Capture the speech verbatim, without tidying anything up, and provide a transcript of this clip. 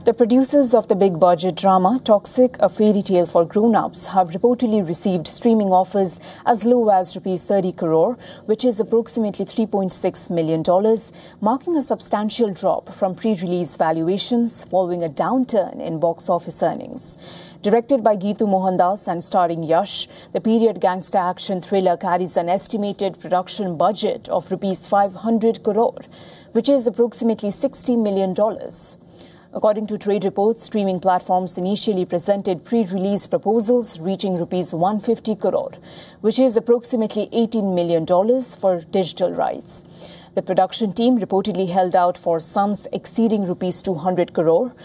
The producers of the big-budget drama Toxic, a Fairy Tale for Grown-Ups have reportedly received streaming offers as low as rupees thirty crore, which is approximately three point six million dollars, marking a substantial drop from pre-release valuations following a downturn in box office earnings. Directed by Geetu Mohandas and starring Yash, the period gangster action thriller carries an estimated production budget of rupees five hundred crore, which is approximately sixty million dollars. According to trade reports, streaming platforms initially presented pre-release proposals reaching rupees one hundred fifty crore, which is approximately eighteen million dollars for digital rights. The production team reportedly held out for sums exceeding rupees two hundred crore,